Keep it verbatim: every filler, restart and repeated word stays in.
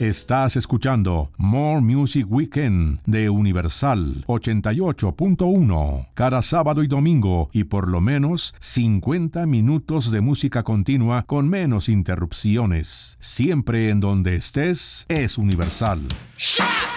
Estás escuchando More Music Weekend de Universal ochenta y ocho punto uno. Cada sábado y domingo y por lo menos cincuenta minutos de música continua con menos interrupciones. Siempre en donde estés es Universal. ¡Shut!